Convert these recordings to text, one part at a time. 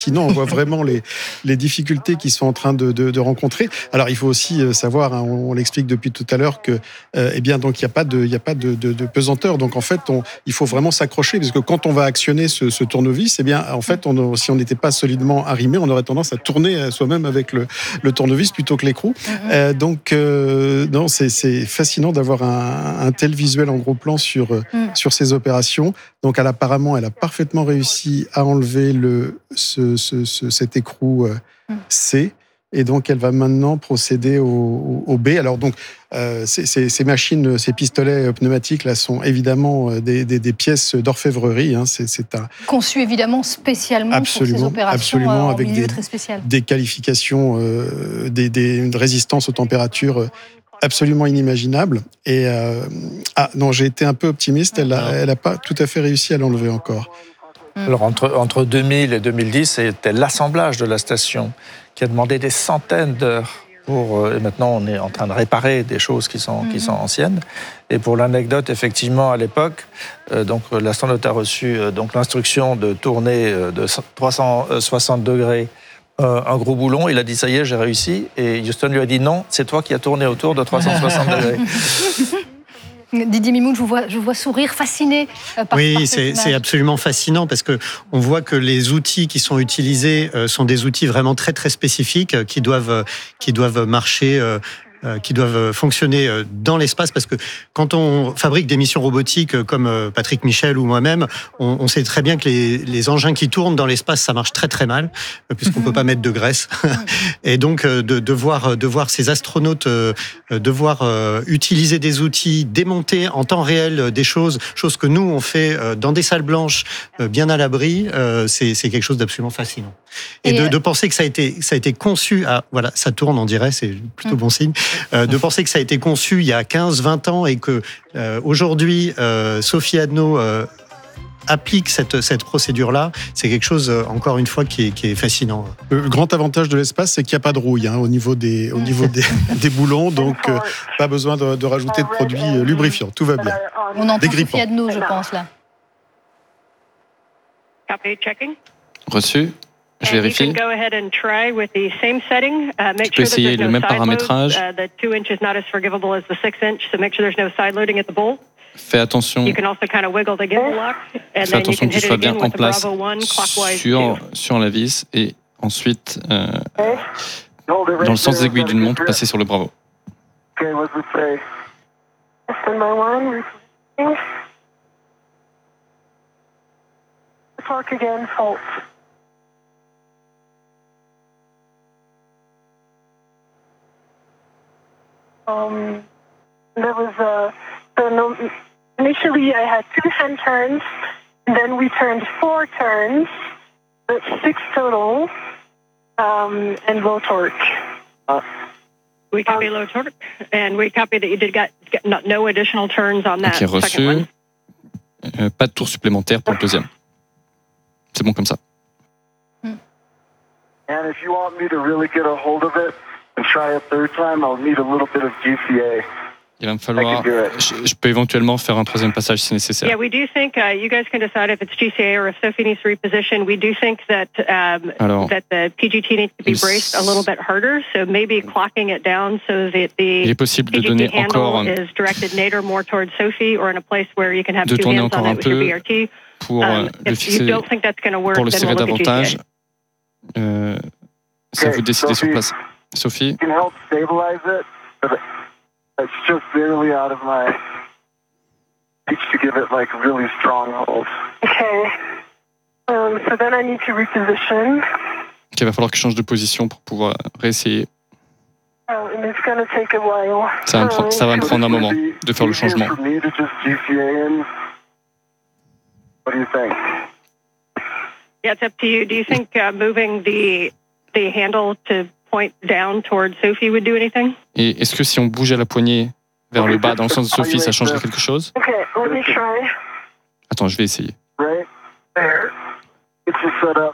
Sinon, on voit vraiment les difficultés qu'ils sont en train de rencontrer. Alors, il faut aussi savoir, hein, on l'explique depuis tout à l'heure, que donc il n'y a pas de pesanteur. Donc, en fait, il faut vraiment s'accrocher, parce que quand on va actionner ce tournevis, en fait, si on n'était pas solidement arrimé, on aurait tendance à tourner soi-même avec le tournevis plutôt que l'écrou. Non, c'est fascinant d'avoir un tel visuel en gros plan sur ces opérations. Donc, apparemment, elle a parfaitement réussi à enlever cet écrou C. Et donc, elle va maintenant procéder au B. Alors, donc, ces machines, ces pistolets pneumatiques, là, sont évidemment des pièces d'orfèvrerie. Hein. C'est conçu évidemment spécialement pour ces opérations en avec milieu très spécial. Des qualifications, une résistance aux températures absolument inimaginable. Et non, j'ai été un peu optimiste. Elle a pas tout à fait réussi à l'enlever encore. Alors entre 2000 et 2010, c'était l'assemblage de la station qui a demandé des centaines d'heures. Et maintenant, on est en train de réparer des choses qui sont anciennes. Et pour l'anecdote, effectivement, à l'époque, l'astronaute a reçu l'instruction de tourner de 360 degrés un gros boulon. Il a dit, ça y est, j'ai réussi. Et Houston lui a dit, non, c'est toi qui as tourné autour de 360 degrés. Didier Mimoun, je vous vois sourire, fasciné par Oui, cette c'est absolument fascinant, parce que on voit que les outils qui sont utilisés sont des outils vraiment très très spécifiques qui doivent marcher, qui doivent fonctionner dans l'espace, parce que quand on fabrique des missions robotiques comme Patrick Michel ou moi-même, on sait très bien que les engins qui tournent dans l'espace, ça marche très très mal, puisqu'on peut pas mettre de graisse. Et donc de voir ces astronautes devoir utiliser des outils, démonter en temps réel des choses que nous on fait dans des salles blanches bien à l'abri, c'est quelque chose d'absolument fascinant. Et de penser que ça a été conçu voilà, ça tourne, on dirait, c'est plutôt bon signe. De penser que ça a été conçu il y a 15-20 ans et que aujourd'hui Sophie Adno applique cette procédure-là, c'est quelque chose, encore une fois, qui est fascinant. Le grand avantage de l'espace, c'est qu'il n'y a pas de rouille au niveau des boulons, donc pas besoin de rajouter de produits lubrifiants. Tout va bien. On entend Sophie Adno, je pense, là. Reçu. Je vérifie. Tu peux essayer le même paramétrage. Fais attention que tu sois bien en place sur la vis, et ensuite, dans le sens des aiguilles d'une montre, passer sur le Bravo. Initially, I had 2 hand turns, and then we turned 4 turns, that's 6 total, and low torque. We copy low torque, and we copy that you did get no additional turns on that second one. Pas de tour supplémentaire pour le deuxième. C'est bon comme ça. And if you want me to really get a hold of it and try a third time, I'll need a little bit of GCA. Il va me falloir. Je peux éventuellement faire un troisième passage si nécessaire. Yeah, we do think you guys can decide if it's GCA or if Sophie needs to reposition. We do think that that the PGT needs to be braced a little bit harder, so maybe clocking it down so that the PGT handle is directed nadir more towards Sophie, or in a place where you can have 2 hands on it with your BRT. Pour le fixer, pour le serrer davantage. C'est à vous de décider sur place. Sophie. It's just barely out of my reach to give it like really strong hold. Okay. So then I need to reposition. Il va falloir que je change de position pour pouvoir réessayer. And it's going to take a while. Ça va me prendre un moment de faire le changement. What do you think? Yeah, it's up to you. Do you think moving the handle to point down towards Sophie would do anything? Et est-ce que si on bougeait la poignée vers le bas dans le sens de Sophie, ça changerait quelque chose? Okay, let me try. Attends, je vais essayer. Right there. It's just set up.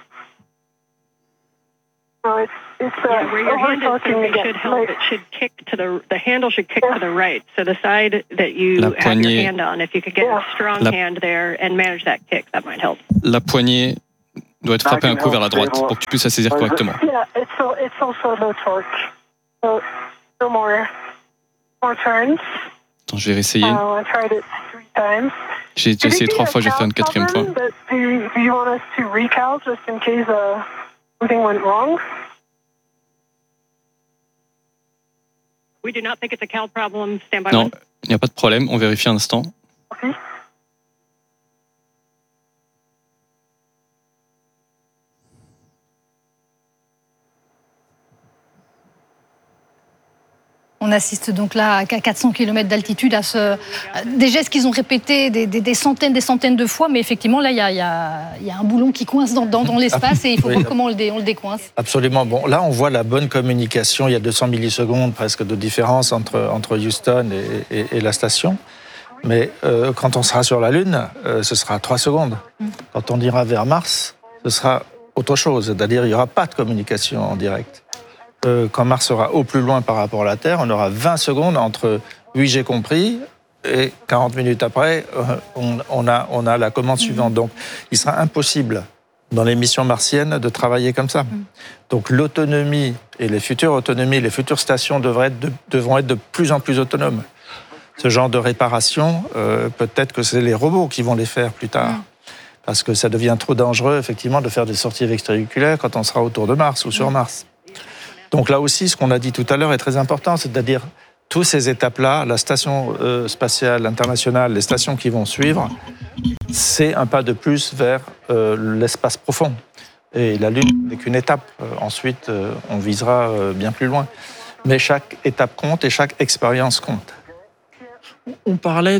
So it's where your hand is, Sophie, should help. It should kick to the handle should kick to the right. So the side that you have your hand on, if you could get a strong hand there and manage that kick, that might help. La poignée doit être frappé un coup vers la droite pour que tu puisses la saisir correctement. Yeah, it's also low torque. So more turns. Attends, je vais réessayer. I tried it 3 times. J'ai essayé 3 fois, j'ai fait un 4e fois. Do you want us to recal just in case something went wrong? We do not think it's a cal problem. Stand by. Non, il n'y a pas de problème, on vérifie un instant. Okay. On assiste donc là à 400 km d'altitude à des gestes qu'ils ont répétés des centaines de fois, mais effectivement là il y a un boulon qui coince dans l'espace et il faut voir comment on le décoince. Absolument. Bon, là on voit la bonne communication. Il y a 200 millisecondes presque de différence entre Houston et la station. Mais quand on sera sur la Lune, ce sera 3 secondes. Quand on ira vers Mars, ce sera autre chose. C'est-à-dire il n'y aura pas de communication en direct. Quand Mars sera au plus loin par rapport à la Terre, on aura 20 secondes entre « oui, j'ai compris » et 40 minutes après, on a la commande suivante. Donc, il sera impossible dans les missions martiennes de travailler comme ça. Donc, l'autonomie et les futures stations devront être de plus en plus autonomes. Ce genre de réparation, peut-être que c'est les robots qui vont les faire plus tard. Parce que ça devient trop dangereux, effectivement, de faire des sorties extravéhiculaires quand on sera autour de Mars ou sur Mars. Donc là aussi, ce qu'on a dit tout à l'heure est très important, c'est-à-dire toutes ces étapes-là, la station spatiale internationale, les stations qui vont suivre, c'est un pas de plus vers l'espace profond. Et la Lune n'est qu'une étape. Ensuite, on visera bien plus loin. Mais chaque étape compte et chaque expérience compte. On parlait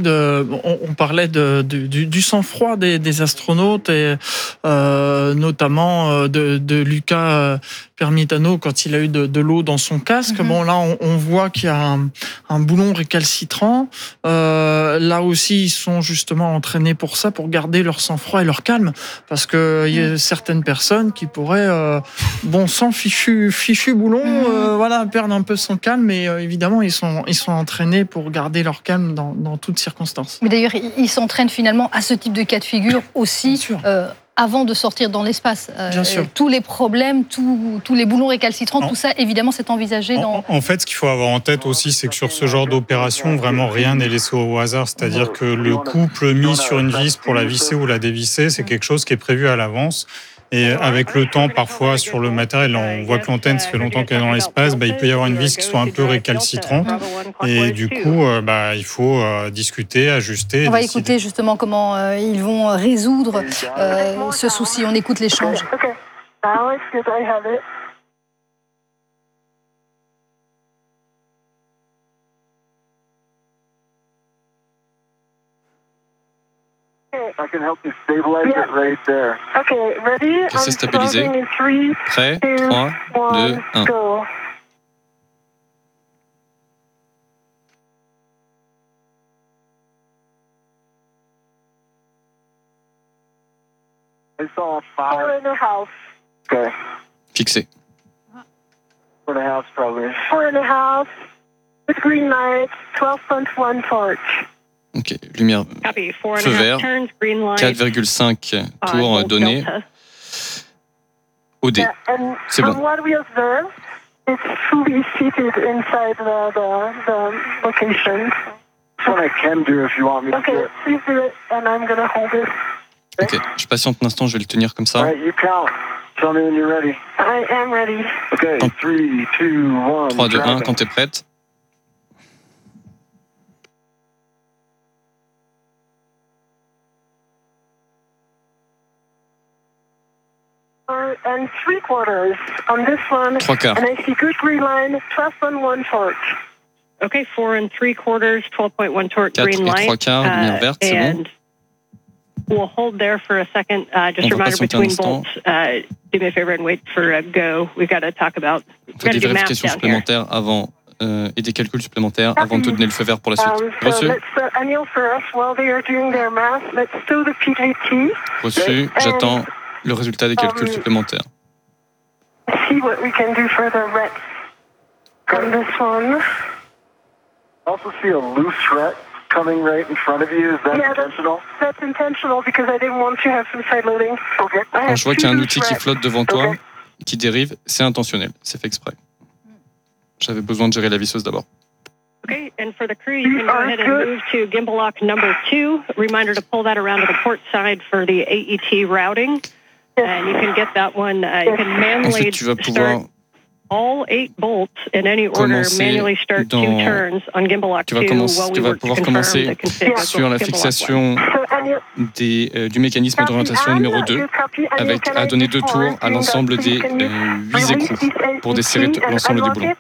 du sang-froid des astronautes et notamment de Luca Permitano quand il a eu de l'eau dans son casque. Bon, là, on voit qu'il y a un boulon récalcitrant. Là aussi, ils sont justement entraînés pour ça, pour garder leur sang-froid et leur calme, parce que il y a certaines personnes qui pourraient, sans fichu boulon, perdre un peu son calme. Mais évidemment, ils sont entraînés pour garder leur calme dans toutes circonstances. Mais d'ailleurs, ils s'entraînent finalement à ce type de cas de figure aussi avant de sortir dans l'espace. Bien sûr. Tous les problèmes, tous les boulons récalcitrants, tout ça, évidemment, c'est envisagé dans... En fait, ce qu'il faut avoir en tête aussi, c'est que sur ce genre d'opération, vraiment rien n'est laissé au hasard. C'est-à-dire que le couple mis sur une vis pour la visser ou la dévisser, c'est quelque chose qui est prévu à l'avance. Et avec le temps, parfois, sur le matériel, on voit que l'antenne, ça fait longtemps qu'elle est dans l'espace, il peut y avoir une vis qui soit un peu récalcitrante. Et du coup, il faut discuter, ajuster. On va écouter justement comment ils vont résoudre ce souci. On écoute l'échange. I can help you stabilize it right there. Okay, ready? Okay, c'est stabilisé. Prêt? 3, 2, 1. Go. I saw 5. Okay. Fixé. 4.5 probably. 4.5. With green light, 12.1 torch. Ok, lumière feu vert, 4,5 tours donnés. OD, c'est bon. It's fully seated inside the location. That's what I can do if you want me to. Okay, please do it, and I'm gonna hold it. Ok, je patiente un instant, je vais le tenir comme ça. Right, you count. Tell me when you're ready. I am ready. Okay, 3, 2, 1, quand t'es prête. And 3/4 on this one. 3/4. And I see good green line, 12.1 torch. Okay, 4 3/4, 12.1 torch, green light. 4 et 3/4, lumière verte, c'est bon. We'll hold there for a second. Just a reminder between bolts. Do me a favor and wait for a go. We've got to talk about. On fait des vérifications supplémentaires avant et des calculs supplémentaires avant de te donner le feu vert pour la suite. Reçu. Reçu. J'attends le résultat des calculs supplémentaires. See what we can do for the ret on this one. Also see a loose ret coming right in front of you. Is that intentional? That's intentional because I didn't want to have some side loading. Okay. Quand je vois qu'il y a un outil qui flotte devant toi, qui dérive, c'est intentionnel, c'est fait exprès. J'avais besoin de gérer la visseuse d'abord. Okay, and for the crew, you can go ahead and move to gimbal lock number 2. Reminder to pull that around to the port side for the AET routing. And you can get that one, you can manually start all 8 bolts in any order, manually start 2 turns on gimbal lock 2 while we work to confirm the config sur la fixation du mécanisme d'orientation numéro 2, avec à donner 2 tours à l'ensemble des 8 écrous pour desserrer l'ensemble des boulons.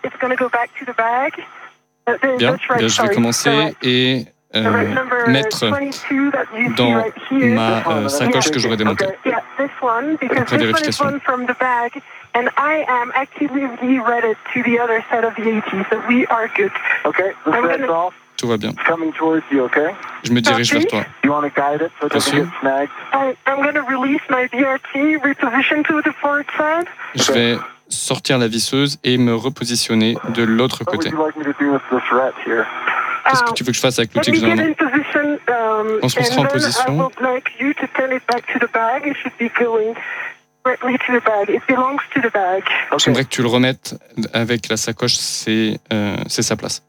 Bien, je vais commencer et mettre dans ma sacoche que j'aurai démontée. Après vérification. And I am actively ready to the other side of the AT, so we are good. Okay, tout va bien. Coming towards you, okay? Je me dirige vers toi. You want to guide it so it doesn't get snagged? I'm going to release my BRT, reposition to the forward side. Je vais sortir la visseuse et me repositionner de l'autre côté. Qu'est-ce que tu veux que je fasse avec l'outil que j'ai en main? On se mettra en position. J'aimerais que tu le remettes avec la sacoche, c'est sa place.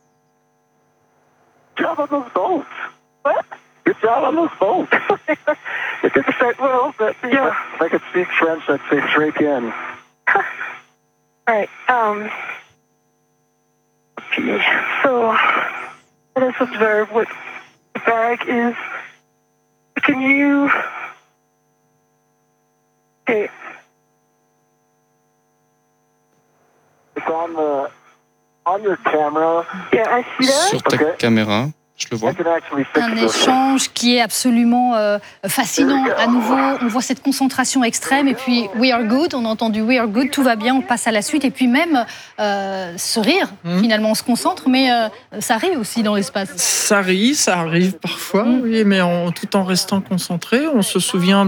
Good job on those bolts. What? Good job on those bolts. It didn't start well, but yeah. If I could speak French, I'd say très bien. All right. Okay. So let us observe what the bag is. Can you? Okay. It's on your camera. Yeah, I see that. Sur ta caméra, je le vois. Un échange qui est absolument fascinant. À nouveau, on voit cette concentration extrême et puis we are good, on a entendu we are good, tout va bien, on passe à la suite et puis même ce rire, finalement on se concentre, mais ça rit aussi dans l'espace. Ça rit, ça arrive parfois, oui, mais tout en restant concentré. On se souvient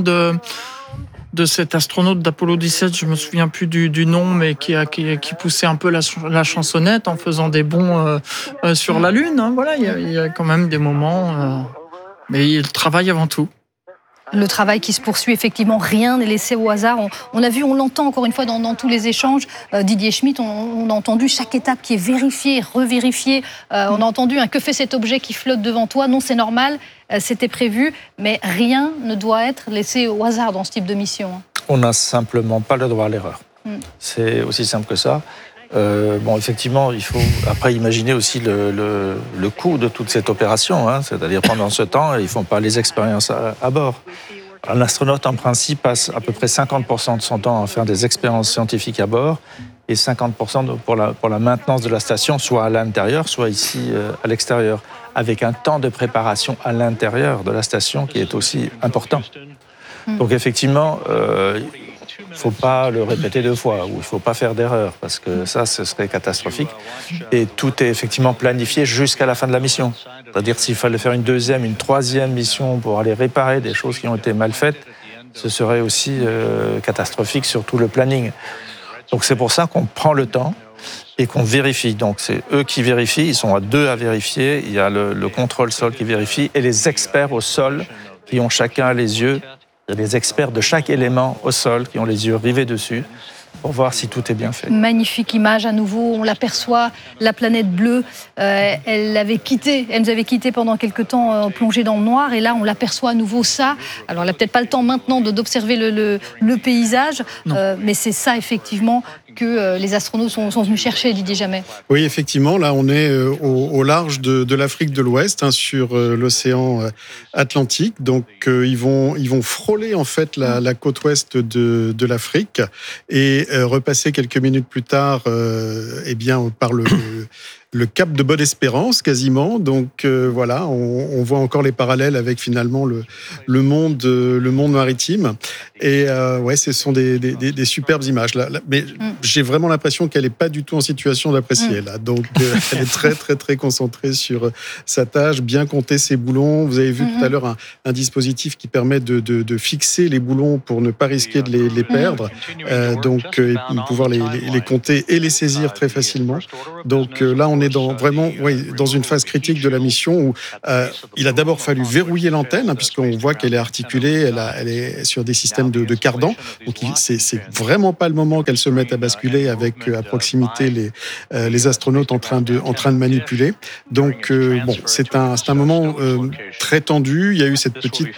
de cet astronaute d'Apollo 17, je me souviens plus du nom, mais qui poussait un peu la chansonnette en faisant des bonds sur la Lune. Hein. Voilà, il y a quand même des moments, mais il travaille avant tout. Le travail qui se poursuit, effectivement, rien n'est laissé au hasard. On a vu, on l'entend encore une fois dans tous les échanges. Didier Schmitt, on a entendu chaque étape qui est vérifiée, revérifiée. On a entendu que fait cet objet qui flotte devant toi. Non, c'est normal, c'était prévu, mais rien ne doit être laissé au hasard dans ce type de mission. On n'a simplement pas le droit à l'erreur. C'est aussi simple que ça. Bon, effectivement, il faut après imaginer aussi le coût de toute cette opération. Hein, c'est-à-dire pendant ce temps, ils ne font pas les expériences à bord. Un astronaute, en principe, passe à peu près 50% de son temps à faire des expériences scientifiques à bord et 50% pour la maintenance de la station, soit à l'intérieur, soit ici à l'extérieur, avec un temps de préparation à l'intérieur de la station qui est aussi important. Donc effectivement, il ne faut pas le répéter 2 fois, ou il ne faut pas faire d'erreur, parce que ça, ce serait catastrophique. Et tout est effectivement planifié jusqu'à la fin de la mission. C'est-à-dire s'il fallait faire une 2e, une 3e mission pour aller réparer des choses qui ont été mal faites, ce serait aussi catastrophique sur tout le planning. Donc c'est pour ça qu'on prend le temps et qu'on vérifie. Donc c'est eux qui vérifient, ils sont à 2 à vérifier. Il y a le contrôle sol qui vérifie et les experts au sol qui ont chacun les yeux. Il y a des experts de chaque élément au sol qui ont les yeux rivés dessus pour voir si tout est bien fait. Magnifique image à nouveau, on l'aperçoit, la planète bleue, elle nous avait quitté pendant quelques temps plongée dans le noir et là on l'aperçoit à nouveau ça. Alors elle n'a peut-être pas le temps maintenant d'observer le paysage, mais c'est ça effectivement que les astronautes sont venus chercher, Didier Jamais. Oui, effectivement, là on est au large de l'Afrique de l'Ouest, sur l'océan Atlantique. Donc ils vont frôler en fait la côte ouest de l'Afrique et repasser quelques minutes plus tard par le cap de Bonne-Espérance quasiment. Donc voilà, on voit encore les parallèles avec finalement le monde maritime. Et ce sont des superbes images là. Mais j'ai vraiment l'impression qu'elle n'est pas du tout en situation d'apprécier là. Donc elle est très très très concentrée sur sa tâche, bien compter ses boulons. Vous avez vu tout à l'heure un dispositif qui permet de fixer les boulons pour ne pas risquer de les perdre. Donc pouvoir les compter et les saisir très facilement. Donc là on on est vraiment dans une phase critique de la mission où il a d'abord fallu verrouiller l'antenne, puisqu'on voit qu'elle est articulée, elle est sur des systèmes de cardan. Donc c'est vraiment pas le moment qu'elle se mette à basculer avec à proximité les astronautes en train de manipuler. Donc c'est un moment très tendu. Il y a eu cette petite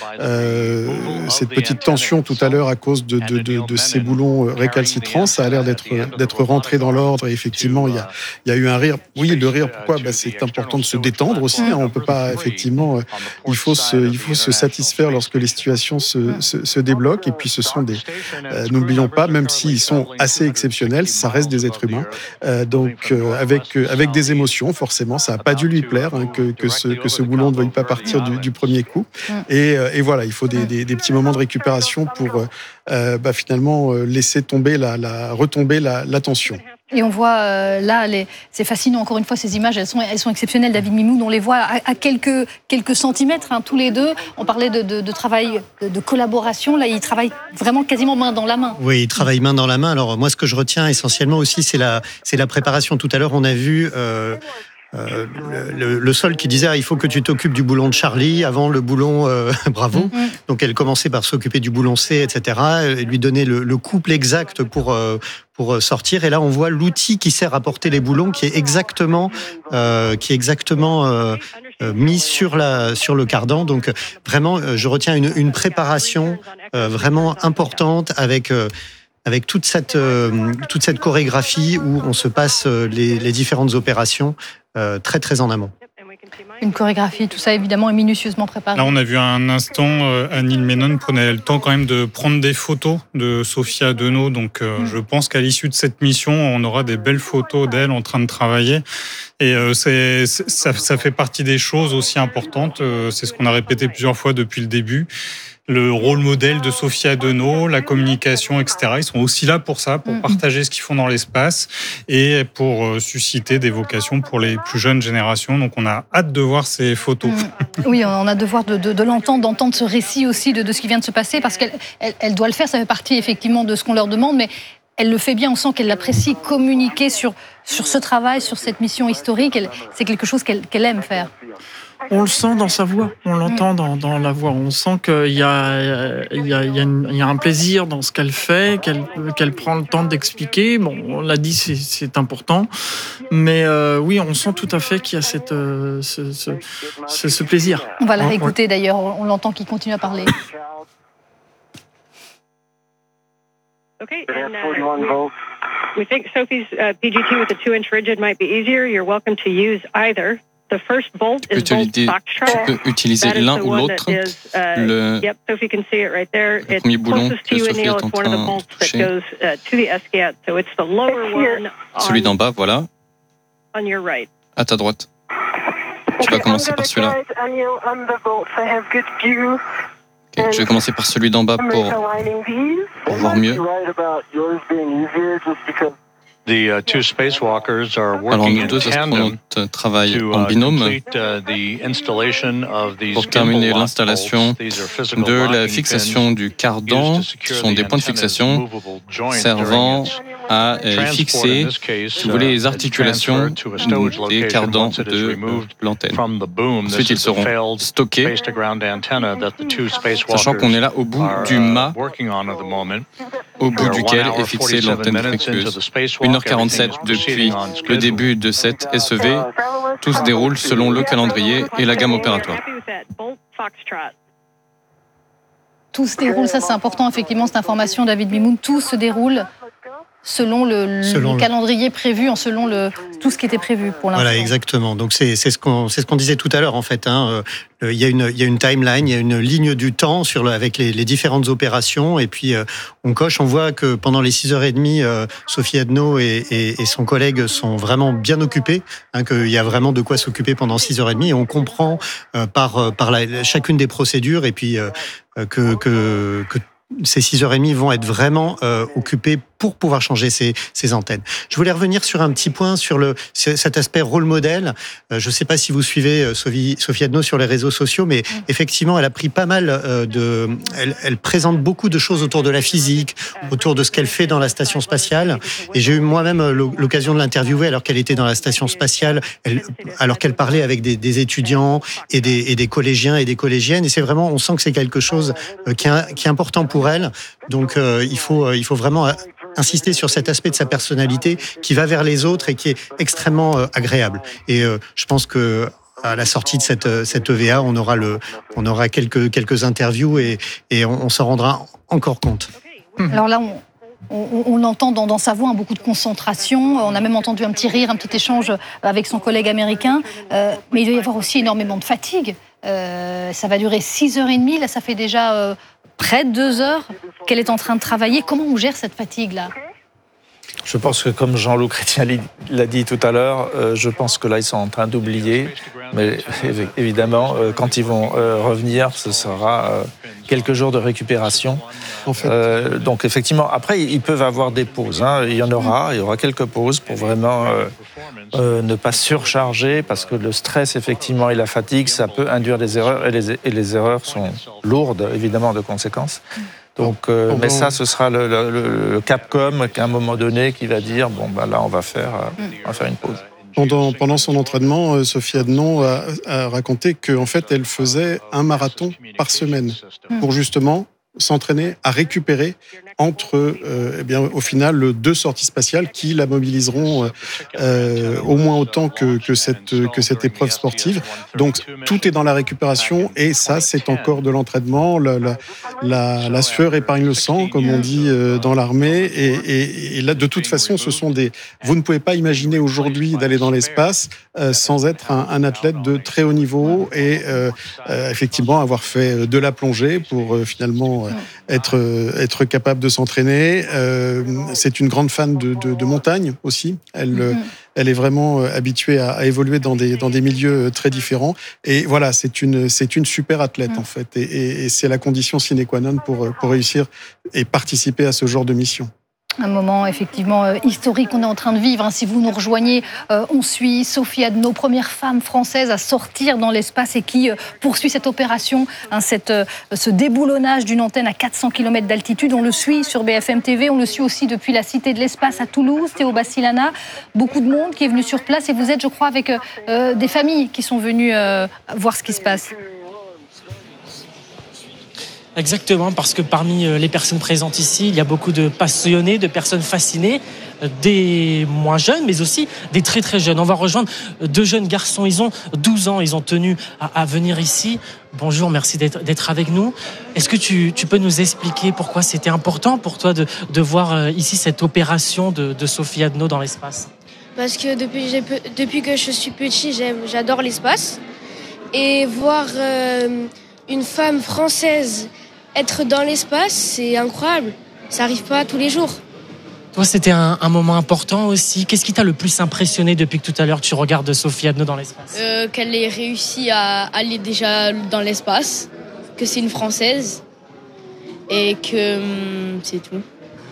tension tout à l'heure à cause de ces boulons récalcitrants. Ça a l'air d'être rentré dans l'ordre et effectivement il y a eu un rire. Oui, le rire, pourquoi ? C'est important de se détendre aussi. On peut pas, effectivement, il faut se satisfaire lorsque les situations se débloquent. Et puis ce sont n'oublions pas, même s'ils sont assez exceptionnels, ça reste des êtres humains. Donc avec des émotions, forcément, ça n'a pas dû lui plaire que ce boulon ne veuille pas partir du premier coup. Et voilà, il faut des petits moments de récupération pour finalement laisser tomber retomber la tension. Et on voit là, c'est fascinant, encore une fois, ces images, elles sont exceptionnelles. David Mimoun, on les voit à quelques centimètres, tous les deux. On parlait de travail, de collaboration. Là, ils travaillent vraiment quasiment main dans la main. Oui, ils travaillent main dans la main. Alors, moi, ce que je retiens essentiellement aussi, c'est la préparation. Tout à l'heure, on a vu le sol qui disait il faut que tu t'occupes du boulon de Charlie avant le boulon Bravo. Donc elle commençait par s'occuper du boulon C, etc. Et lui donner le couple exact pour sortir. Et là on voit l'outil qui sert à porter les boulons qui est exactement mis sur le cardan. Donc vraiment je retiens une préparation vraiment importante avec toute cette chorégraphie où on se passe les différentes opérations très très en amont. Une chorégraphie, tout ça évidemment est minutieusement préparé. Là, on a vu à un instant Annie Menon prenait le temps quand même de prendre des photos de Sophia Deneau. Donc, je pense qu'à l'issue de cette mission, on aura des belles photos d'elle en train de travailler. Et ça fait partie des choses aussi importantes. C'est ce qu'on a répété plusieurs fois depuis le début. Le rôle modèle de Sophia Deneau, la communication, etc. Ils sont aussi là pour ça, pour partager ce qu'ils font dans l'espace et pour susciter des vocations pour les plus jeunes générations. Donc, on a hâte de voir ces photos. Oui, on a devoir de l'entendre, d'entendre ce récit aussi de ce qui vient de se passer, parce qu'elle doit le faire. Ça fait partie effectivement de ce qu'on leur demande, mais elle le fait bien. On sent qu'elle apprécie communiquer sur ce travail, sur cette mission historique. C'est quelque chose qu'elle aime faire. On le sent dans sa voix, on l'entend dans la voix. On sent qu'il y a un plaisir dans ce qu'elle fait, qu'elle prend le temps d'expliquer. Bon, on l'a dit, c'est important. Mais oui, on sent tout à fait qu'il y a ce plaisir. On va la réécouter d'ailleurs, on l'entend qu'il continue à parler. Okay, and we think Sophie's PGT with a 2-inch rigid might be easier. You're welcome to use either. The first bolt is bolt Foxtrot. Tu peux utiliser l'un ou l'autre. Le premier boulon que Sophie est en train de toucher. Celui d'en bas, voilà. À ta droite. Tu vas commencer par celui-là. Okay, je vais commencer par celui d'en bas pour voir mieux. Alors, nos deux astronautes travaillent en binôme pour terminer l'installation de la fixation du cardan, qui sont des points de fixation servant à fixer, si vous voulez, les articulations des cardans de l'antenne. Ensuite, ils seront stockés, sachant qu'on est là au bout du mât, au bout duquel est fixée l'antenne fructueuse. 1h47 depuis le début de cette SEV. Tout se déroule selon le calendrier et la gamme opératoire. Tout se déroule, ça c'est important, effectivement, cette information, David Mimoun. Tout se déroule selon le calendrier prévu, selon tout ce qui était prévu pour l'instant. Voilà, exactement. Donc c'est ce qu'on disait tout à l'heure en fait. Il y a une timeline, il y a une ligne du temps avec les différentes opérations, et puis on voit que pendant les 6h30, Sophia Deneau et son collègue sont vraiment bien occupés, qu'il y a vraiment de quoi s'occuper pendant 6h30, et on comprend par chacune des procédures, et puis que ces 6h30 vont être vraiment occupées pour pouvoir changer ces antennes. Je voulais revenir sur un petit point sur cet aspect rôle modèle. Je ne sais pas si vous suivez Sophie Adno sur les réseaux sociaux, mais effectivement, elle a pris pas mal elle présente beaucoup de choses autour de la physique, autour de ce qu'elle fait dans la station spatiale. Et j'ai eu moi-même l'occasion de l'interviewer alors qu'elle était dans la station spatiale, alors qu'elle parlait avec des étudiants et des collégiens et des collégiennes. Et c'est vraiment, on sent que c'est quelque chose qui est important pour elle. Donc, il faut vraiment insister sur cet aspect de sa personnalité qui va vers les autres et qui est extrêmement agréable. Et je pense que à la sortie de cette EVA, on aura quelques interviews et on s'en rendra encore compte. Alors là, on entend dans sa voix beaucoup de concentration. On a même entendu un petit rire, un petit échange avec son collègue américain. Mais il doit y avoir aussi énormément de fatigue. Ça va durer 6h30. Là, ça fait déjà près de 2 heures qu'elle est en train de travailler. Comment on gère cette fatigue-là ? Je pense que, comme Jean-Loup Chrétien l'a dit tout à l'heure, je pense que là, ils sont en train d'oublier. Mais évidemment, quand ils vont revenir, ce sera quelques jours de récupération. En fait. Donc, effectivement, après, ils peuvent avoir des pauses. Il y aura quelques pauses pour vraiment ne pas surcharger, parce que le stress, effectivement, et la fatigue, ça peut induire des erreurs, et les erreurs sont lourdes, évidemment, de conséquences. Donc, mais ça, ce sera le Capcom qu'à un moment donné qui va dire là, on va faire une pause. Pendant son entraînement, Sophie Adno a raconté qu'en fait, elle faisait un marathon par semaine pour justement s'entraîner à récupérer entre, au final, 2 sorties spatiales qui la mobiliseront au moins autant que cette épreuve sportive. Donc, tout est dans la récupération et ça, c'est encore de l'entraînement. La sueur épargne le sang, comme on dit dans l'armée. Et là, de toute façon, vous ne pouvez pas imaginer aujourd'hui d'aller dans l'espace sans être un athlète de très haut niveau et effectivement avoir fait de la plongée pour finalement être capable de s'entraîner. C'est une grande fan de montagne aussi. Elle est vraiment habituée à évoluer dans des milieux très différents. Et voilà, c'est une super athlète en fait. Et c'est la condition sine qua non pour réussir et participer à ce genre de mission. Un moment effectivement historique qu'on est en train de vivre. Si vous nous rejoignez, on suit Sophie Adno, première femme française à sortir dans l'espace et qui poursuit cette opération, ce déboulonnage d'une antenne à 400 km d'altitude. On le suit sur BFM TV, on le suit aussi depuis la Cité de l'Espace à Toulouse, Théo Bassilana. Beaucoup de monde qui est venu sur place et vous êtes, je crois, avec des familles qui sont venues voir ce qui se passe. Exactement, parce que parmi les personnes présentes ici, il y a beaucoup de passionnés, de personnes fascinées, des moins jeunes, mais aussi des très très jeunes. On va rejoindre 2 jeunes garçons, ils ont 12 ans, ils ont tenu à venir ici. Bonjour, merci d'être avec nous. Est-ce que tu peux nous expliquer pourquoi c'était important pour toi de voir ici cette opération de Sophie Adno dans l'espace ? Parce que depuis que je suis petit, j'adore l'espace. Et voir une femme française être dans l'espace, c'est incroyable. Ça n'arrive pas tous les jours. Toi, c'était un moment important aussi. Qu'est-ce qui t'a le plus impressionné depuis que tout à l'heure tu regardes Sophie Adno dans l'espace ? Qu'elle ait réussi à aller déjà dans l'espace, que c'est une Française et que c'est tout.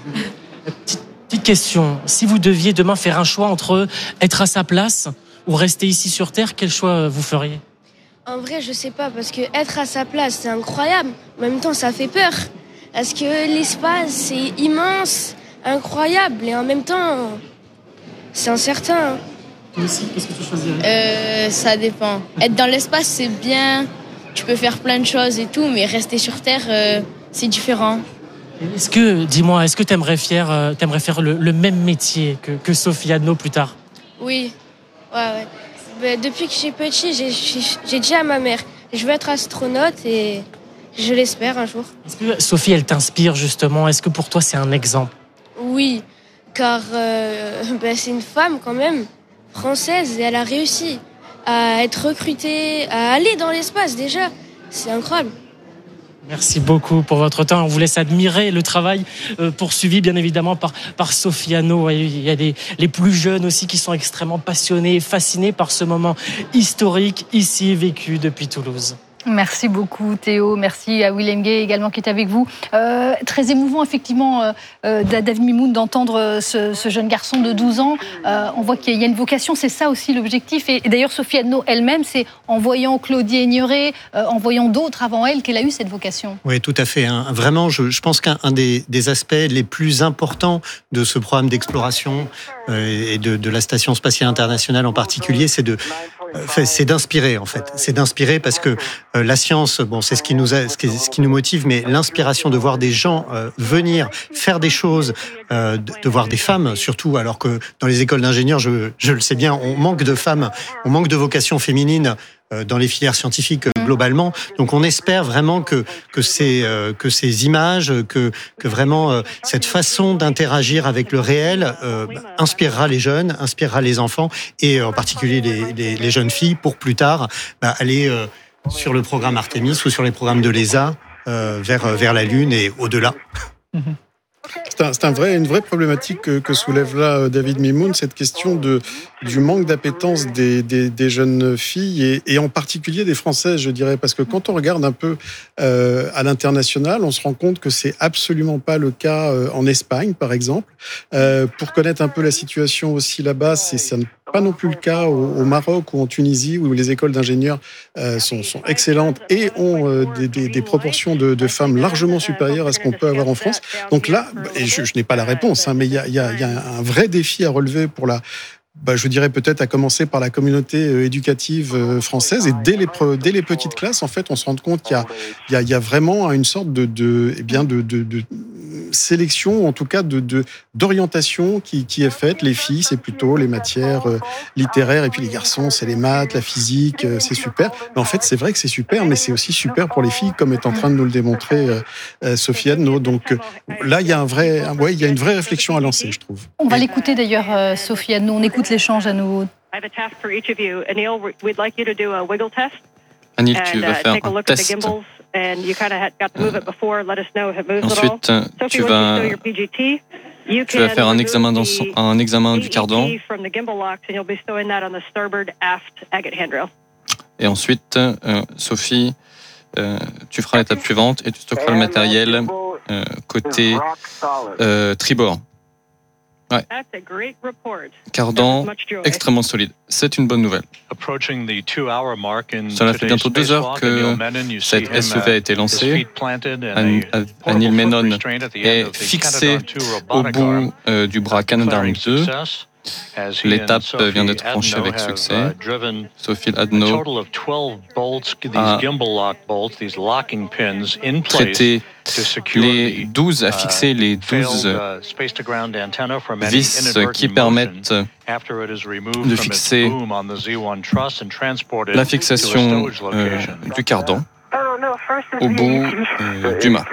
Petite question. Si vous deviez demain faire un choix entre être à sa place ou rester ici sur Terre, quel choix vous feriez ? En vrai, je sais pas, parce que être à sa place, c'est incroyable. En même temps, ça fait peur. Parce que l'espace, c'est immense, incroyable, et en même temps, c'est incertain. Toi aussi, qu'est-ce que tu choisirais ? Ça dépend. Être dans l'espace, c'est bien. Tu peux faire plein de choses et tout, mais rester sur Terre, c'est différent. Est-ce que t'aimerais faire le même métier que Sophie Adno plus tard ? Oui, ouais. Depuis que je suis petit, j'ai dit à ma mère, je veux être astronaute et je l'espère un jour. Est-ce que Sophie, elle t'inspire justement ? Est-ce que pour toi, c'est un exemple ? Oui, car c'est une femme quand même, française, et elle a réussi à être recrutée, à aller dans l'espace déjà. C'est incroyable. Merci beaucoup pour votre temps. On vous laisse admirer le travail poursuivi, bien évidemment, par Sophie Adno. Il y a les plus jeunes aussi qui sont extrêmement passionnés et fascinés par ce moment historique ici vécu depuis Toulouse. Merci beaucoup Théo, merci à William Gay également qui est avec vous. Très émouvant effectivement David Mimoun d'entendre ce jeune garçon de 12 ans. On voit qu'il y a une vocation, c'est ça aussi l'objectif. Et d'ailleurs Sophie Adno elle-même, c'est en voyant Claudie Aigneret, en voyant d'autres avant elle, qu'elle a eu cette vocation. Oui, tout à fait. Vraiment, je pense qu'un des aspects les plus importants de ce programme d'exploration et de la Station spatiale internationale en particulier, c'est d'inspirer en fait. C'est d'inspirer parce que la science, bon, c'est ce qui nous motive, mais l'inspiration de voir des gens venir faire des choses, de voir des femmes surtout, alors que dans les écoles d'ingénieurs, je le sais bien, on manque de femmes, on manque de vocations féminines dans les filières scientifiques globalement. Donc on espère vraiment que ces images, que vraiment cette façon d'interagir avec le réel inspirera les jeunes, inspirera les enfants et en particulier les jeunes filles pour plus tard aller sur le programme Artemis ou sur les programmes de l'ESA vers la Lune et au-delà. C'est une vraie problématique que soulève là David Mimoun, cette question du manque d'appétence des jeunes filles et en particulier des Françaises, je dirais, parce que quand on regarde un peu à l'international, on se rend compte que c'est absolument pas le cas en Espagne, par exemple. Pour connaître un peu la situation aussi là-bas, ça n'est pas non plus le cas au Maroc ou en Tunisie, où les écoles d'ingénieurs sont excellentes et ont des proportions de femmes largement supérieures à ce qu'on peut avoir en France. Donc là, et je n'ai pas la réponse, mais il y a un vrai défi à relever pour je dirais peut-être à commencer par la communauté éducative française. Et dès les petites classes, en fait, on se rend compte qu'il y a vraiment une sorte de sélection, en tout cas d'orientation qui est faite. Les filles, c'est plutôt les matières littéraires, et puis les garçons, c'est les maths, la physique, c'est super. Mais en fait, c'est vrai que c'est super, mais c'est aussi super pour les filles, comme est en train de nous le démontrer Sophie Adno. Donc là, il y a une vraie réflexion à lancer, je trouve. On va l'écouter d'ailleurs, Sophie Adno. On écoute l'échange à nouveau. Anil, tu vas faire un test. Ensuite, tu vas faire un examen du cardan. Et ensuite, Sophie, tu feras l'étape suivante et tu stockeras le matériel côté tribord. Ouais. Cardan extrêmement solide. C'est une bonne nouvelle. Cela fait bientôt 2 heures que cette SUV a été lancée. Anil Menon est fixé au bout du bras Canadarm2. L'étape vient d'être franchie avec succès. Sophie Adno a fixé les 12 vis qui permettent de fixer la fixation du cardan au bout du mât.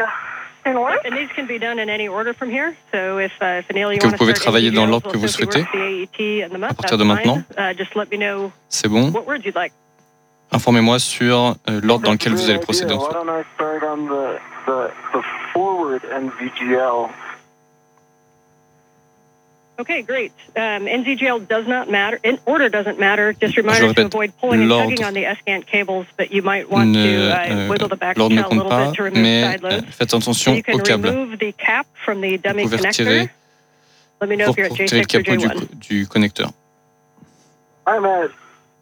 Que vous pouvez travailler dans l'ordre que vous souhaitez à partir de maintenant. C'est bon. Informez-moi sur l'ordre dans lequel vous allez procéder ensuite. Okay, great. NZGL does not matter. Order doesn't matter. Just reminders to avoid pulling and tugging on the SCANT cables, but you might want to wiggle the back shell a little bit to remove side loads. Faites attention you can au câble. remove the cap from the dummy Vous pouvez connector. retirer Let me know pour if you're at retirer le J6 or capot J1. du connecteur. I'm at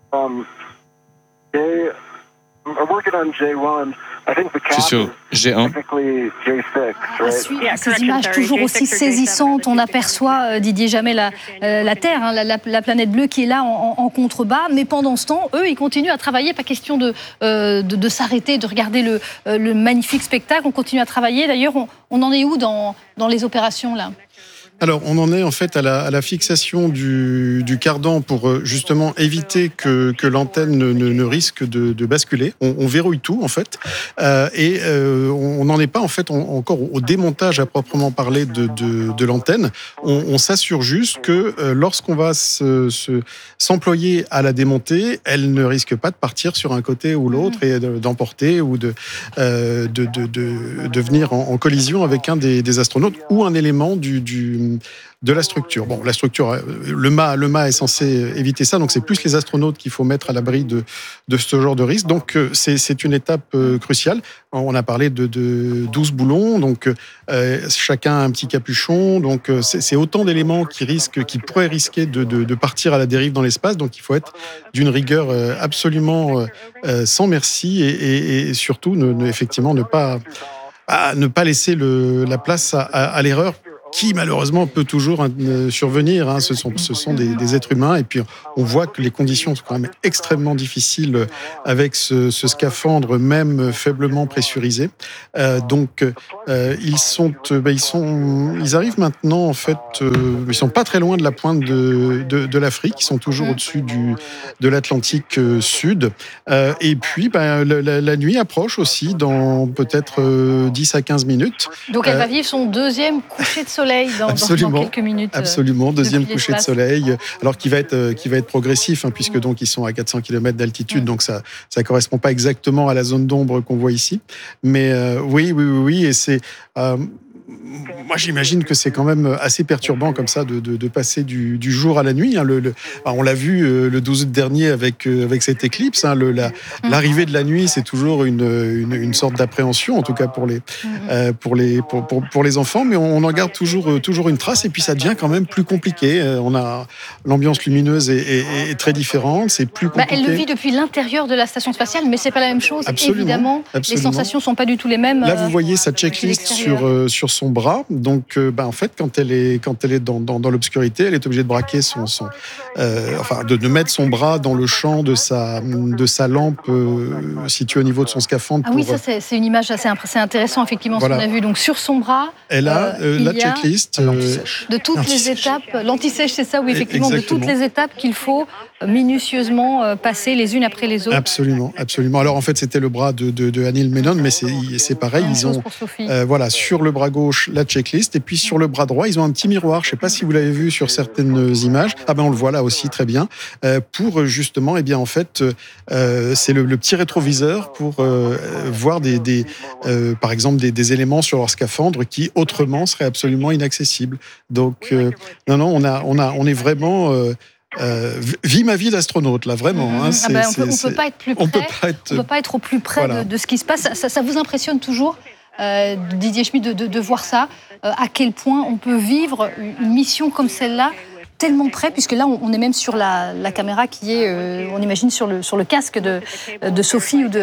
I'm working on J1. Je suis sur G1. À suivre ces images toujours aussi saisissantes, on aperçoit Didier Jamais la Terre, la planète bleue qui est là en contrebas. Mais pendant ce temps, eux, ils continuent à travailler. Pas question de s'arrêter, de regarder le magnifique spectacle. On continue à travailler. D'ailleurs, on en est où dans les opérations là ? Alors, on en est en fait à la fixation du cardan pour justement éviter que l'antenne ne risque de basculer. On verrouille tout en fait, et on n'en est pas en fait encore au démontage à proprement parler de l'antenne. On s'assure juste que lorsqu'on va s'employer à la démonter, elle ne risque pas de partir sur un côté ou l'autre et d'emporter ou de venir en collision avec un des astronautes ou un élément du de la structure. Bon, la structure, le mât est censé éviter ça, donc c'est plus les astronautes qu'il faut mettre à l'abri de ce genre de risque. Donc c'est une étape cruciale. On a parlé de 12 boulons, donc chacun a un petit capuchon, donc c'est autant d'éléments qui pourraient risquer de partir à la dérive dans l'espace, donc il faut être d'une rigueur absolument sans merci et surtout effectivement ne pas laisser la place à l'erreur qui malheureusement peut toujours survenir. Hein. Ce sont des êtres humains et puis on voit que les conditions sont quand même extrêmement difficiles avec ce scaphandre même faiblement pressurisé. Donc ils arrivent maintenant en fait, ils sont pas très loin de la pointe de l'Afrique, ils sont toujours au-dessus de l'Atlantique Sud. Et puis la nuit approche aussi dans peut-être 10 à 15 minutes. Donc elle va vivre son deuxième coucher de soleil dans quelques minutes. Absolument, deuxième coucher de soleil, alors qui va être progressif, hein, puisque donc ils sont à 400 km d'altitude, donc ça correspond pas exactement à la zone d'ombre qu'on voit ici. Mais oui, et c'est moi, j'imagine que c'est quand même assez perturbant comme ça de passer du jour à la nuit. Hein. On l'a vu le 12 août dernier avec cette éclipse. Hein, l'arrivée de la nuit, c'est toujours une sorte d'appréhension, en tout cas pour les enfants. Mais on en garde toujours une trace. Et puis ça devient quand même plus compliqué. L'ambiance lumineuse est très différente. C'est plus compliqué. Elle le vit depuis l'intérieur de la station spatiale, mais c'est pas la même chose. Absolument, évidemment. Les sensations sont pas du tout les mêmes. Là, vous voyez sa checklist sur son bras. Donc, en fait, quand elle est dans l'obscurité, elle est obligée de braquer de mettre son bras dans le champ de sa lampe située au niveau de son scaphandre. Ah oui, ça c'est une image assez intéressante, effectivement, voilà. Ce qu'on a vu. Donc sur son bras, elle a la checklist de toutes les étapes. L'anti-sèche, c'est ça, oui, effectivement, exactement. De toutes les étapes qu'il faut minutieusement passer les unes après les autres. Absolument. Alors en fait, c'était le bras de Anil Menon, mais c'est pareil. Ils ont sur le bras gauche la checklist et puis sur le bras droit, ils ont un petit miroir. Je ne sais pas si vous l'avez vu sur certaines images. On le voit là aussi très bien. Pour justement, en fait, c'est le petit rétroviseur pour voir par exemple des éléments sur leur scaphandre qui autrement seraient absolument inaccessibles. Donc on est vraiment vis ma vie d'astronaute là, vraiment. Hein, on peut pas être plus près. On peut pas être au plus près de ce qui se passe. Ça vous impressionne toujours, Didier Schmitt, de voir ça, à quel point on peut vivre une mission comme celle-là tellement près, puisque là on est même sur la caméra qui est, on imagine, sur le casque de Sophie ou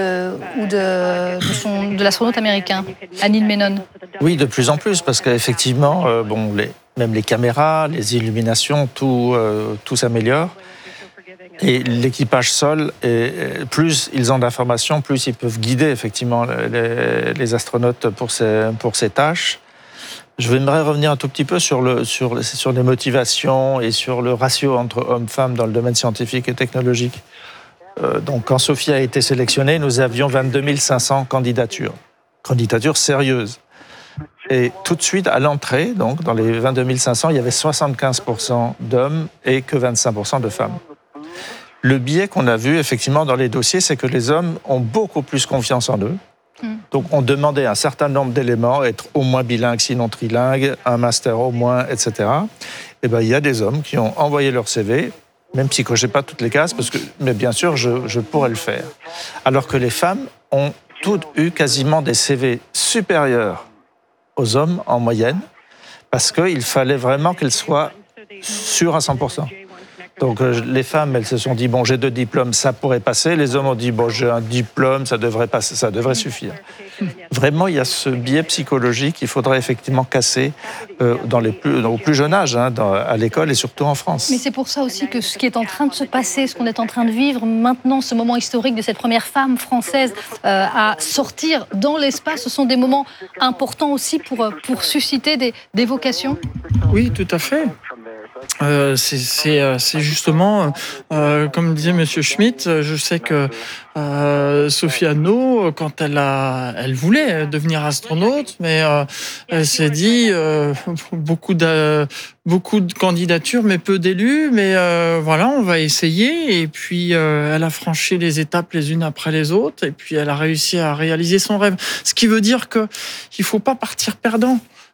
de l'astronaute américain, Anil Menon. Oui, de plus en plus, parce qu'effectivement, même les caméras, les illuminations, tout s'améliore. Et l'équipage sol, plus ils ont d'informations, plus ils peuvent guider effectivement les astronautes pour ces tâches. Je voudrais revenir un tout petit peu sur les motivations et sur le ratio entre hommes-femmes dans le domaine scientifique et technologique. Donc, quand Sophie a été sélectionnée, nous avions 22 500 candidatures sérieuses. Et tout de suite, à l'entrée, donc dans les 22 500, il y avait 75% d'hommes et que 25% de femmes. Le biais qu'on a vu effectivement dans les dossiers, c'est que les hommes ont beaucoup plus confiance en eux. Donc, on demandait un certain nombre d'éléments, être au moins bilingue, sinon trilingue, un master au moins, etc. Et il y a des hommes qui ont envoyé leur CV, même si je ne cochais pas toutes les cases, mais bien sûr, je pourrais le faire. Alors que les femmes ont toutes eu quasiment des CV supérieurs aux hommes en moyenne, parce qu'il fallait vraiment qu'elles soient sûres à 100%. Donc les femmes, elles se sont dit, j'ai 2 diplômes, ça pourrait passer. Les hommes ont dit, j'ai un diplôme, ça devrait passer, ça devrait suffire. Vraiment, il y a ce biais psychologique qu'il faudrait effectivement casser au plus jeune âge, à l'école et surtout en France. Mais c'est pour ça aussi que ce qui est en train de se passer, ce qu'on est en train de vivre maintenant, ce moment historique de cette première femme française à sortir dans l'espace, ce sont des moments importants aussi pour susciter des vocations. Oui, tout à fait. C'est justement, comme disait Monsieur Schmitt, je sais que Sophie Anno, quand elle voulait devenir astronaute, mais elle s'est dit beaucoup de candidatures, mais peu d'élus, mais on va essayer. Et puis elle a franchi les étapes les unes après les autres, et puis elle a réussi à réaliser son rêve. Ce qui veut dire que il faut pas partir perdant.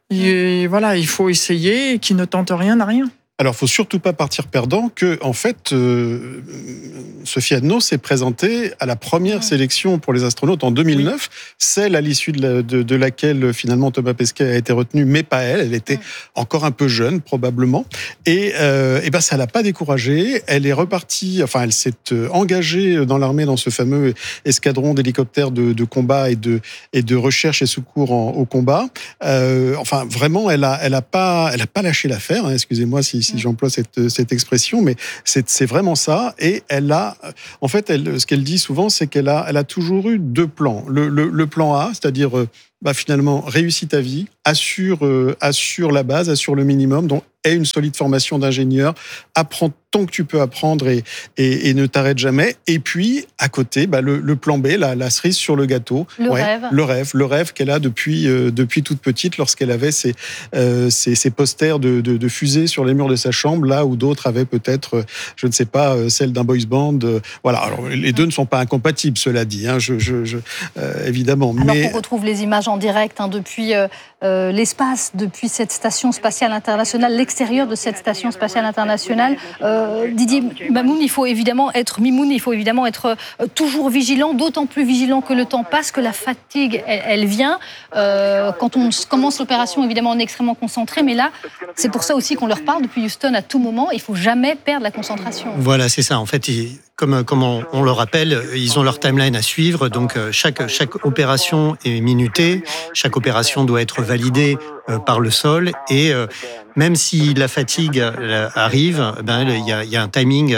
Et voilà, il faut essayer, et qui ne tente rien n'a rien. Alors, il ne faut surtout pas partir perdant que, en fait, Sophie Adno s'est présentée à la première sélection pour les astronautes en 2009, celle à l'issue de laquelle, finalement, Thomas Pesquet a été retenu, mais pas elle. Elle était encore un peu jeune, probablement. Et ben, ça ne l'a pas découragée. Elle est repartie, enfin, elle s'est engagée dans l'armée, dans ce fameux escadron d'hélicoptères de combat et de recherche et secours au combat. Enfin, vraiment, elle a pas lâché l'affaire, hein, excusez-moi si j'emploie cette expression, mais c'est vraiment ça. Et elle a, en fait, ce qu'elle dit souvent, c'est qu'elle a toujours eu deux plans. Le plan A, c'est-à-dire, finalement, réussis ta vie, assure la base, assure le minimum, donc aie une solide formation d'ingénieur, apprends tant que tu peux apprendre et ne t'arrête jamais. Et puis, à côté, le plan B, la cerise sur le gâteau. Le rêve qu'elle a depuis toute petite, lorsqu'elle avait ses posters de fusées sur les murs de sa chambre, là où d'autres avaient peut-être, je ne sais pas, celle d'un boys band. Voilà. Alors, les deux ne sont pas incompatibles, cela dit, hein, évidemment. Alors qu'on retrouve les images en direct depuis l'espace, depuis cette station spatiale internationale, l'extérieur de cette station spatiale internationale. Didier Mamoun, il faut évidemment être toujours vigilant, d'autant plus vigilant que le temps passe, que la fatigue, elle vient. Quand on commence l'opération, évidemment, on est extrêmement concentré, mais là, c'est pour ça aussi qu'on leur parle depuis Houston à tout moment. Il ne faut jamais perdre la concentration. Voilà, c'est ça. En fait, comme on le rappelle, ils ont leur timeline à suivre. Donc, chaque opération est minutée. Chaque opération doit être validée par le sol. Et même si la fatigue arrive, il y a un timing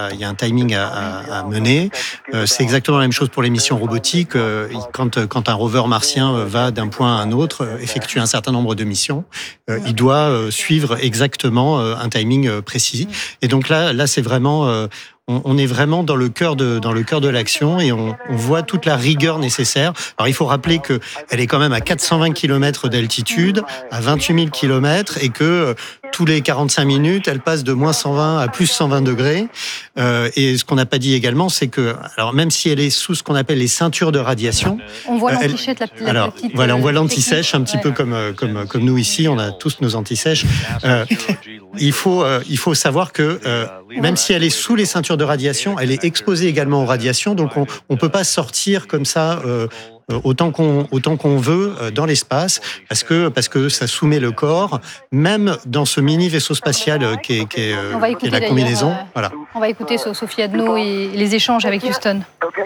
à mener. C'est exactement la même chose pour les missions robotiques. Quand un rover martien va d'un point à un autre, effectue un certain nombre de missions, il doit suivre exactement un timing précis. Et donc là, c'est vraiment on est vraiment dans le cœur de l'action et on voit toute la rigueur nécessaire. Alors, il faut rappeler qu'elle est quand même à 420 km d'altitude, à 28 000 km et que tous les 45 minutes, elle passe de moins 120 à plus 120 degrés. Et ce qu'on n'a pas dit également, c'est que, alors même si elle est sous ce qu'on appelle les ceintures de radiation, on voit l'anti-sèche, la petite. Voilà, on voit l'anti-sèche un petit peu comme nous ici, on a tous nos anti-sèches. Il faut savoir que même si elle est sous les ceintures de radiation, elle est exposée également aux radiations, donc on peut pas sortir comme ça autant qu'on veut dans l'espace, parce que ça soumet le corps, même dans ce mini vaisseau spatial qui est la combinaison. Voilà. On va écouter Sophie Adno et les échanges avec Houston.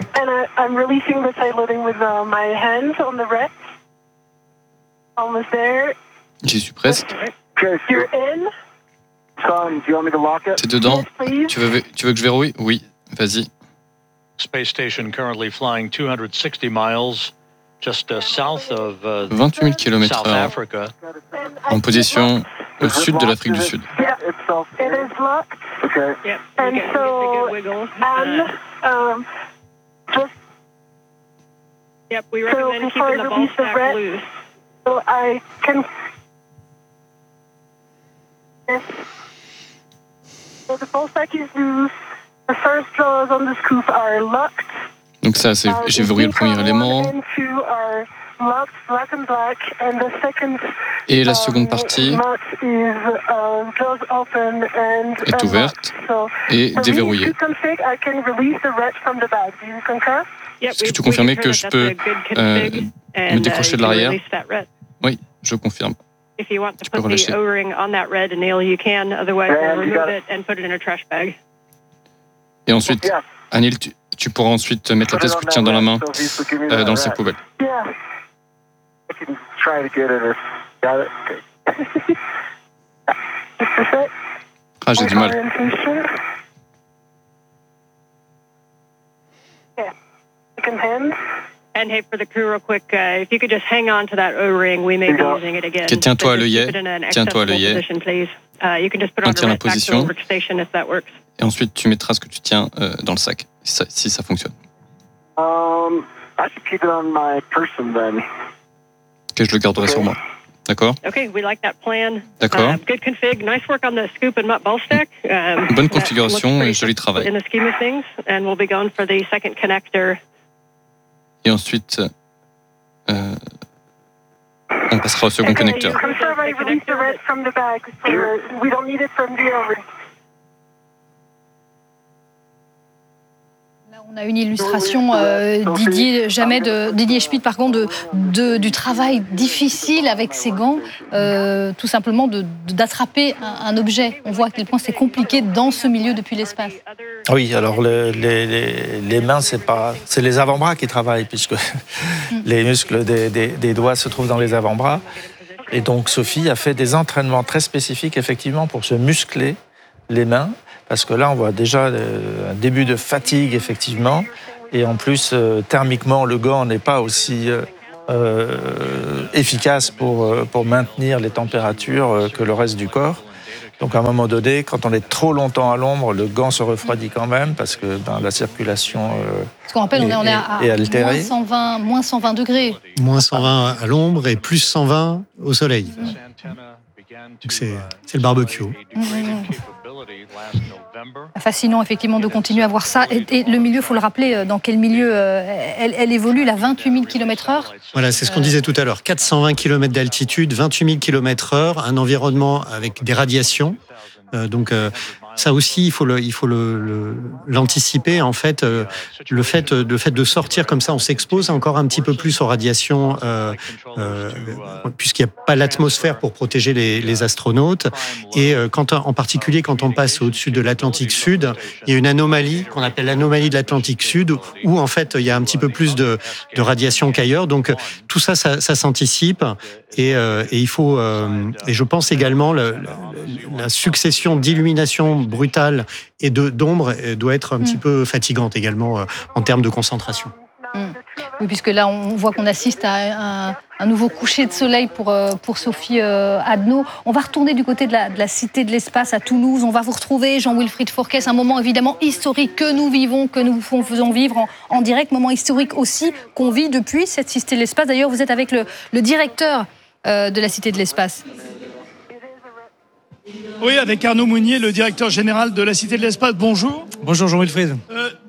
J'y suis presque. T'es dedans. Tu veux que je verrouille? Oui, vas-y. Space station currently flying 260 miles just south of 28 000 km/h en position au sud de l'Afrique du Sud. Donc ça, j'ai verrouillé le premier élément. Et la seconde partie est ouverte et déverrouillée. Est-ce que tu confirmes que je peux me décrocher de l'arrière? Oui, je confirme. If you want to put the O-ring on that red nail, you can. Otherwise, we'll remove it and put it in a trash bag. Et ensuite, Anil, tu pourras ensuite mettre la pièce que tu tiens dans la main dans le sac poubelle. Ah, j'ai du mal. And hey, for the crew, real quick, if you could just hang on to that O-ring, we may be using it again. Okay, tiens-toi à l'œillet. Tiens-toi à l'œillet. Maintiens la position. Et ensuite, tu mettras ce que tu tiens dans le sac, si ça fonctionne. Que je le garderai sur moi. D'accord? Okay, we like that plan. D'accord. Good config. Nice work on the scoop and ball stack. Bonne configuration et joli travail. In the scheme of things, and we'll be going for the second connector. Et ensuite, on passera au second connecteur. already released the red from the bag. We don't need it from the over. On a une illustration, Didier Schmitt, du travail difficile avec ses gants, tout simplement d'attraper un objet. On voit à quel point c'est compliqué dans ce milieu depuis l'espace. Oui, alors les mains, c'est les avant-bras qui travaillent, puisque les muscles des doigts se trouvent dans les avant-bras. Et donc Sophie a fait des entraînements très spécifiques, effectivement, pour se muscler les mains. Parce que là, on voit déjà un début de fatigue, effectivement. Et en plus, thermiquement, le gant n'est pas aussi efficace pour maintenir les températures que le reste du corps. Donc, à un moment donné, quand on est trop longtemps à l'ombre, le gant se refroidit quand même parce que la circulation Parce qu'on rappelle, on est à altérée. moins 120 degrés. Moins 120 à l'ombre et plus 120 au soleil. Donc c'est le barbecue. Fascinant, effectivement, de continuer à voir ça. Et le milieu, il faut le rappeler, dans quel milieu elle évolue, à 28 000 km/h. Voilà, c'est ce qu'on disait tout à l'heure. 420 km d'altitude, 28 000 km/h, un environnement avec des radiations. Donc ça aussi, il faut l'anticiper. En fait, le fait de sortir comme ça, on s'expose encore un petit peu plus aux radiations, puisqu'il n'y a pas l'atmosphère pour protéger les astronautes. Et en particulier quand on passe au-dessus de l'Atlantique Sud, il y a une anomalie qu'on appelle l'anomalie de l'Atlantique Sud, où en fait il y a un petit peu plus de radiation qu'ailleurs. Donc tout ça s'anticipe. Et il faut, et je pense également la succession d'illumination brutale et d'ombre doit être un petit peu fatigante également en termes de concentration. Oui, puisque là, on voit qu'on assiste à un nouveau coucher de soleil pour Sophie Adno. On va retourner du côté de la Cité de l'Espace à Toulouse. On va vous retrouver, Jean-Wilfried Forquès, un moment évidemment historique que nous vivons, que nous faisons vivre en direct. Moment historique aussi qu'on vit depuis cette Cité de l'Espace. D'ailleurs, vous êtes avec le directeur de la Cité de l'Espace. Oui, avec Arnaud Mounier, le directeur général de la Cité de l'Espace. Bonjour. Bonjour Jean-Wilfried.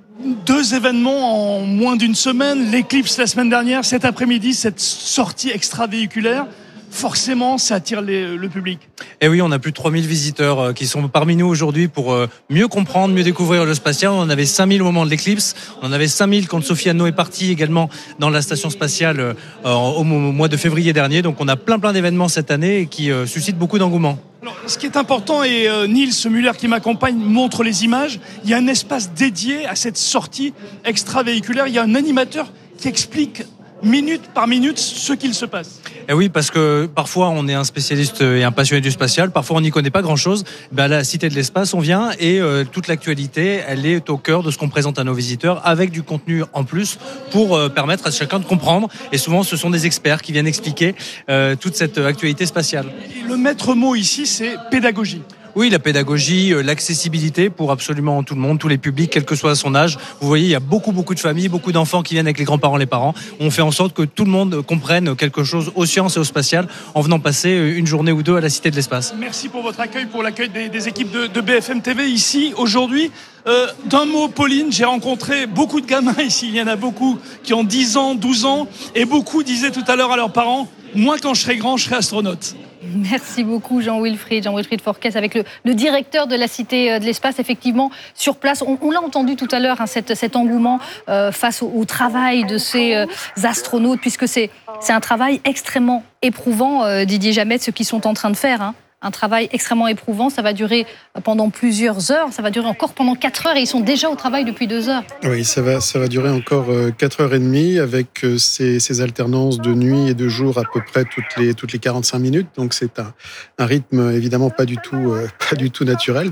2 événements en moins d'une semaine. L'éclipse la semaine dernière, cet après-midi, cette sortie extravéhiculaire. Forcément, ça attire le public. Et oui, on a plus de 3000 visiteurs qui sont parmi nous aujourd'hui pour mieux comprendre, mieux découvrir le spatial. On en avait 5000 au moment de l'éclipse. On en avait 5000 quand Sophie Adno est partie également dans la station spatiale au mois de février dernier. Donc on a plein d'événements cette année qui suscitent beaucoup d'engouement. Alors, ce qui est important, et Niels Müller qui m'accompagne montre les images, il y a un espace dédié à cette sortie extravéhiculaire. Il y a un animateur qui explique minute par minute ce qu'il se passe. Et oui, parce que parfois on est un spécialiste et un passionné du spatial, parfois on n'y connaît pas grand-chose. À la Cité de l'Espace, on vient et toute l'actualité, elle est au cœur de ce qu'on présente à nos visiteurs, avec du contenu en plus pour permettre à chacun de comprendre. Et souvent, ce sont des experts qui viennent expliquer toute cette actualité spatiale. Et le maître mot ici, c'est pédagogie. Oui, la pédagogie, l'accessibilité pour absolument tout le monde, tous les publics, quel que soit son âge. Vous voyez, il y a beaucoup de familles, beaucoup d'enfants qui viennent avec les grands-parents, les parents. On fait en sorte que tout le monde comprenne quelque chose aux sciences et au spatial en venant passer une journée ou deux à la Cité de l'Espace. Merci pour votre accueil, pour l'accueil des équipes de BFM TV ici, aujourd'hui. D'un mot, Pauline, j'ai rencontré beaucoup de gamins ici. Il y en a beaucoup qui ont 10 ans, 12 ans. Et beaucoup disaient tout à l'heure à leurs parents, moi, quand je serai grand, je serai astronaute. Merci beaucoup Jean-Wilfried Forquès avec le directeur de la Cité de l'Espace, effectivement sur place. On l'a entendu tout à l'heure, cet engouement face au travail de ces astronautes, puisque c'est un travail extrêmement éprouvant, Didier Jamet, ce qu'ils sont en train de faire. Un travail extrêmement éprouvant, ça va durer pendant plusieurs heures, ça va durer encore pendant 4 heures et ils sont déjà au travail depuis 2 heures. Oui, ça va durer encore 4h30 avec ces alternances de nuit et de jour à peu près toutes les 45 minutes. Donc c'est un rythme évidemment pas du tout naturel.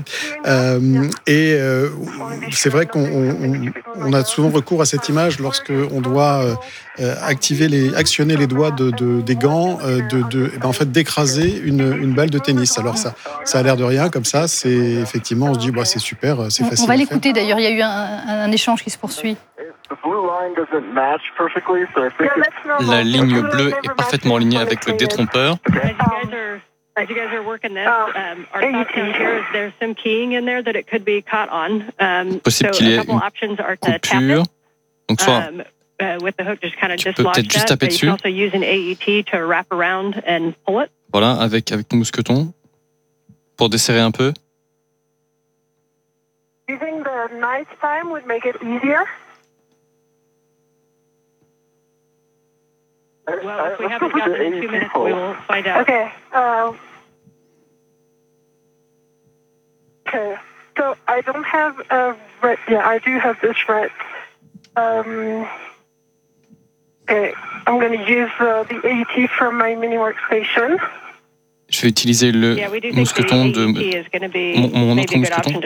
Et c'est vrai qu'on a souvent recours à cette image lorsque on doit actionner les doigts des gants, en fait d'écraser une balle de tennis. Alors ça a l'air de rien comme ça, c'est effectivement on se dit c'est super, c'est facile. On va l'écouter d'ailleurs, il y a eu un échange qui se poursuit. La ligne bleue est parfaitement alignée avec le détrompeur. As you guys are working this, our thoughts down here is there's some keying in there that it could be caught on. Possible qu'il y ait une coupure. Donc soit Tu peux peut-être juste taper dessus. Voilà, avec ton mousqueton pour desserrer un peu. Using the knife time would make it easier. Well, if we haven't got it in 2 minutes, we will find out. Okay. Okay. So I don't have a red. Yeah, I do have this red. Okay. I'm going to use the AET from my mini workstation. Je vais utiliser le mousqueton de mon autre mousqueton.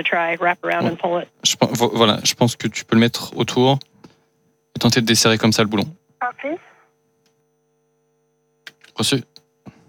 Voilà, je pense que tu peux le mettre autour et tenter de desserrer comme ça le boulon. Okay. Reçu.